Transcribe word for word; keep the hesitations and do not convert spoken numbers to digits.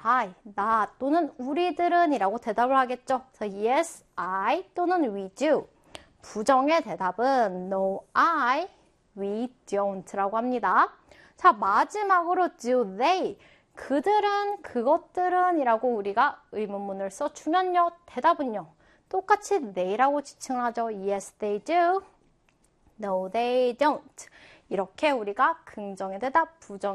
I, 나 또는 우리들은 이라고 대답을 하겠죠. 그래서 yes, I 또는 we do. 부정의 대답은 no, I, we don't 라고 합니다. 자, 마지막으로 do they. 그들은, 그것들은 이라고 우리가 의문문을 써주면요. 대답은요. 똑같이 they라고 지칭하죠. Yes, they do. No, they don't. 이렇게 우리가 긍정의 대답, 부정